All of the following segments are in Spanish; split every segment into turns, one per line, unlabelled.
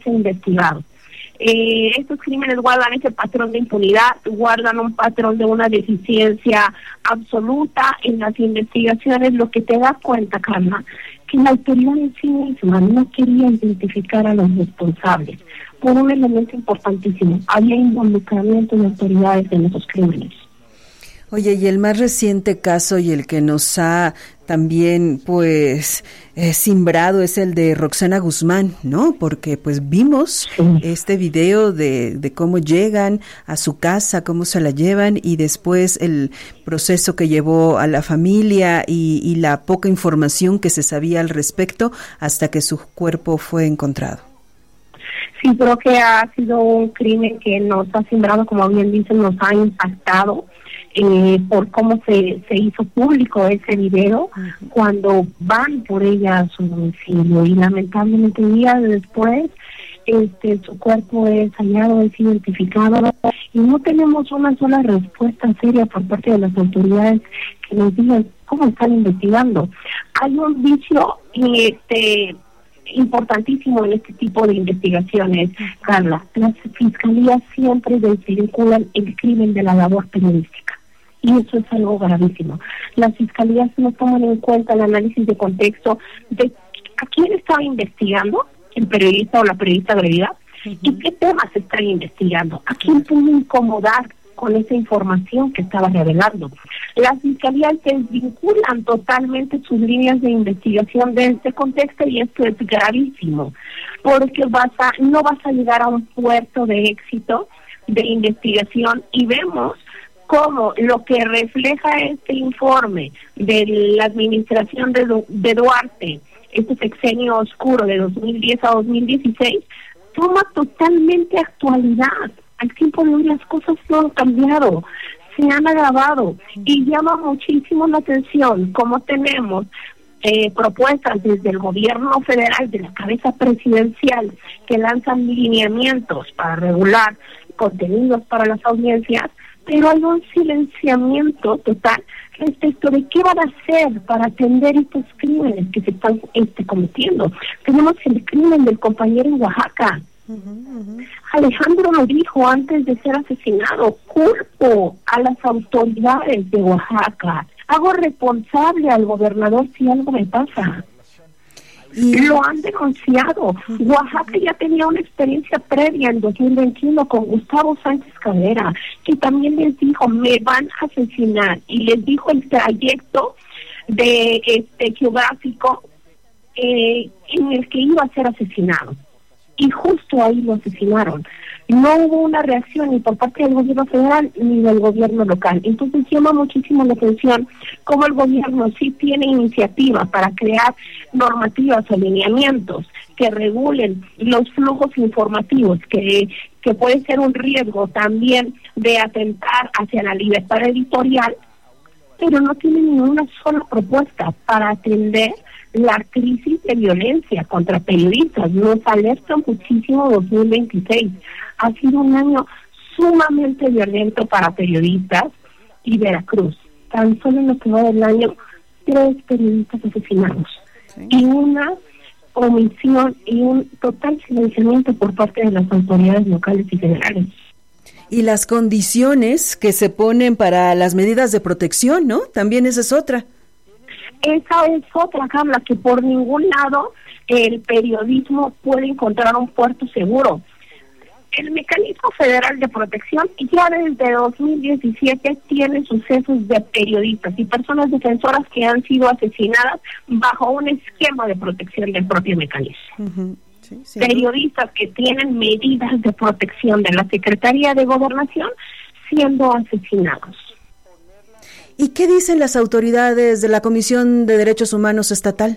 haberse investigado. Estos crímenes guardan ese patrón de impunidad, guardan un patrón de una deficiencia absoluta en las investigaciones, lo que te da cuenta, Carla, que la autoridad en sí misma no quería identificar a los responsables. Por un elemento importantísimo, había involucramiento de autoridades en esos crímenes.
Oye, y el más reciente caso y el que nos ha también, simbrado es el de Roxana Guzmán, ¿no? Porque, vimos este video de cómo llegan a su casa, cómo se la llevan y después el proceso que llevó a la familia y la poca información que se sabía al respecto hasta que su cuerpo fue encontrado.
Sí, creo que ha sido un crimen que nos ha simbrado, como bien dicen, nos ha impactado. Por cómo se hizo público ese video cuando van por ella a su domicilio y lamentablemente días después su cuerpo es hallado, es identificado y no tenemos una sola respuesta seria por parte de las autoridades que nos digan cómo están investigando. Hay un vicio importantísimo en este tipo de investigaciones, Carla. Las fiscalías siempre desvinculan el crimen de la labor periodística. Y eso es algo gravísimo. Las fiscalías no toman en cuenta el análisis de contexto de a quién estaba investigando, el periodista o la periodista agredida, y qué temas están investigando, a quién pudo incomodar con esa información que estaba revelando. Las fiscalías desvinculan totalmente sus líneas de investigación de este contexto y esto es gravísimo, porque no vas a llegar a un puerto de éxito de investigación y vemos como lo que refleja este informe de la administración de Duarte, este sexenio oscuro de 2010 a 2016, toma totalmente actualidad. Al tiempo de hoy las cosas no han cambiado, se han agravado y llama muchísimo la atención cómo tenemos propuestas desde el gobierno federal, de la cabeza presidencial, que lanzan lineamientos para regular contenidos para las audiencias, pero hay un silenciamiento total respecto de qué van a hacer para atender estos crímenes que se están cometiendo. Tenemos el crimen del compañero en Oaxaca. Alejandro lo dijo antes de ser asesinado: culpo a las autoridades de Oaxaca, hago responsable al gobernador si algo me pasa. Lo han denunciado. Oaxaca ya tenía una experiencia previa en 2021 con Gustavo Sánchez Caldera, que también les dijo, me van a asesinar, y les dijo el trayecto de geográfico en el que iba a ser asesinado. Y justo ahí lo asesinaron. No hubo una reacción ni por parte del gobierno federal ni del gobierno local. Entonces llama muchísimo la atención cómo el gobierno sí tiene iniciativa para crear normativas o lineamientos que regulen los flujos informativos, que puede ser un riesgo también de atentar hacia la libertad editorial, pero no tiene ninguna sola propuesta para atender la crisis de violencia contra periodistas. Nos alerta muchísimo 2026. Ha sido un año sumamente violento para periodistas y Veracruz. Tan solo en lo que va del año, 3 periodistas asesinados. Sí. Y una omisión y un total silenciamiento por parte de las autoridades locales y federales.
Y las condiciones que se ponen para las medidas de protección, ¿no? También esa es otra.
Esa es otra, Carla, que por ningún lado el periodismo puede encontrar un puerto seguro. El Mecanismo Federal de Protección ya desde 2017 tiene sucesos de periodistas y personas defensoras que han sido asesinadas bajo un esquema de protección del propio mecanismo. Uh-huh. Sí. Periodistas que tienen medidas de protección de la Secretaría de Gobernación siendo asesinados.
¿Y qué dicen las autoridades de la Comisión de Derechos Humanos Estatal?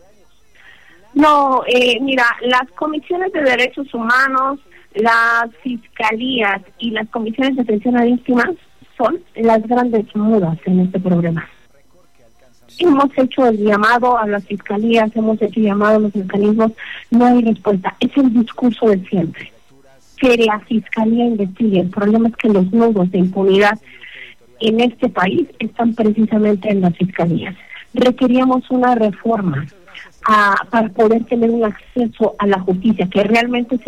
No, mira, las comisiones de derechos humanos, las fiscalías y las comisiones de atención a víctimas son las grandes mudas en este problema. Hemos hecho el llamado a las fiscalías, hemos hecho llamado a los mecanismos, no hay respuesta. Es el discurso de siempre, que la fiscalía investigue. El problema es que los nudos de impunidad en este país están precisamente en las fiscalías. Requeríamos una reforma para poder tener un acceso a la justicia que realmente